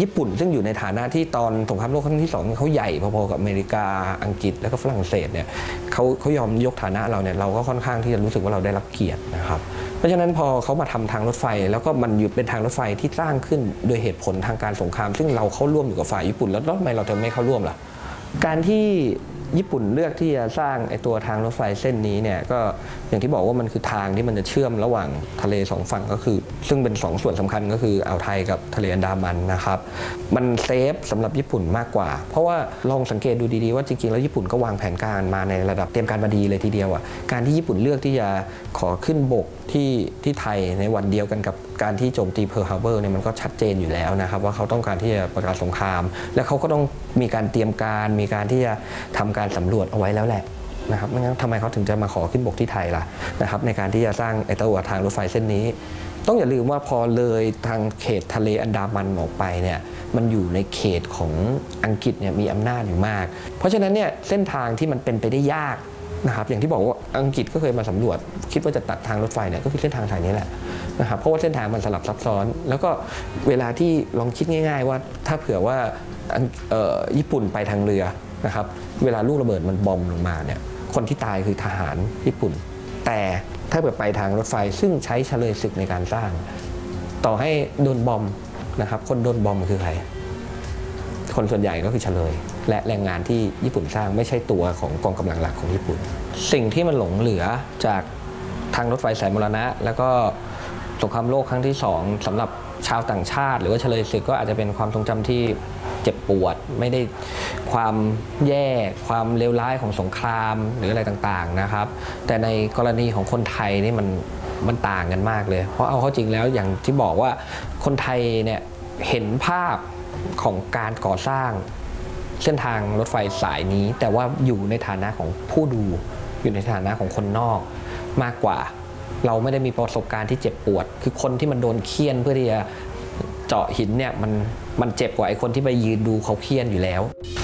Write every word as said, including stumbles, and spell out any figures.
ญี่ปุ่นซึ่งอยู่ในฐานะที่ตอนสงครามโลกครั้งที่สองเขาใหญ่พอๆกับอเมริกาอังกฤษแล้วก็ฝรั่งเศสเนี่ยเขาเขายอมยกฐานะเราเนี่ยเราก็ค่อนข้างที่จะรู้สึกว่าเราได้รับเกียรตินะครับเพราะฉะนั้นพอเขามาทำทางรถไฟแล้วก็มันอยู่เป็นทางรถไฟที่สร้างขึ้นโดยเหตุผลทางการสงครามซึ่งเราเข้าร่วมอยู่กับฝ่ายญี่ปุ่นแล้วทำไมเราจะไม่เข้าร่วมล่ะการที่ญี่ปุ่นเลือกที่จะสร้างไอ้ตัวทางรถไฟเส้นนี้เนี่ยก็อย่างที่บอกว่ามันคือทางที่มันจะเชื่อมระหว่างทะเลสองฝั่งก็คือซึ่งเป็นสองส่วนสำคัญก็คืออ่าวไทยกับทะเลอันดามันนะครับมันเซฟสำหรับญี่ปุ่นมากกว่าเพราะว่าลองสังเกตดูดีๆว่าจริงๆแล้วญี่ปุ่นก็วางแผนการมาในระดับเตรียมการมาดีเลยทีเดียวอ่ะการที่ญี่ปุ่นเลือกที่จะขอขึ้นบกที่ที่ไทยในวันเดียวกันกับการที่โจมตีเพิร์ลฮาร์เบอร์เนี่ยมันก็ชัดเจนอยู่แล้วนะครับว่าเขาต้องการที่จะประกาศสงครามและเขาก็ต้องมีการเตรียมการมีการที่จะทำการสำรวจเอาไว้แล้วแหละนะครับไม่งั้นทำไมเขาถึงจะมาขอขึ้นบกที่ไทยล่ะนะครับในการที่จะสร้างไอ้ตัวทางรถไฟเส้นนี้ต้องอย่าลืมว่าพอเลยทางเขตทะเลอันดามันออกไปเนี่ยมันอยู่ในเขตของอังกฤษเนี่ยมีอำนาจอยู่มากเพราะฉะนั้นเนี่ยเส้นทางที่มันเป็นไปได้ยากนะครับอย่างที่บอกว่าอังกฤษก็เคยมาสำรวจคิดว่าจะตัดทางรถไฟเนี่ยก็คือเส้นทางสายนี้แหละนะครับเพราะว่าเส้นทางมันสลับซับซ้อนแล้วก็เวลาที่ลองคิดง่ายๆว่าถ้าเผื่อว่าญี่ปุ่นไปทางเรือนะครับเวลาลูกระเบิดมันบอมลงมาเนี่ยคนที่ตายคือทหารญี่ปุ่นแต่ถ้าเกิดไปทางรถไฟซึ่งใช้เฉลยศึกในการสร้างต่อให้โดนบอมนะครับคนโดนบอมคือใครคนส่วนใหญ่ก็คือเฉลยและแรงงานที่ญี่ปุ่นสร้างไม่ใช่ตัวของกองกำลังหลักของญี่ปุ่นสิ่งที่มันหลงเหลือจากทางรถไฟสายมรณะแล้วก็สงครามโลกครั้งที่สองสำหรับชาวต่างชาติหรือว่าเฉลยศึกก็อาจจะเป็นความทรงจำที่เจ็บปวดไม่ได้ความแย่ความเลวร้ายของสงครามหรืออะไรต่างๆนะครับแต่ในกรณีของคนไทยนี่มันมันต่างกันมากเลยเพราะเอาเข้าจริงแล้วอย่างที่บอกว่าคนไทยเนี่ยเห็นภาพของการก่อสร้างเส้นทางรถไฟสายนี้แต่ว่าอยู่ในฐานะของผู้ดูอยู่ในฐานะของคนนอกมากกว่าเราไม่ได้มีประสบการณ์ที่เจ็บปวดคือคนที่มันโดนเคี่ยนเพื่อที่จะเจาะหินเนี่ยมันมันเจ็บกว่าไอ้คนที่ไปยืนดูเขาเคี่ยนอยู่แล้ว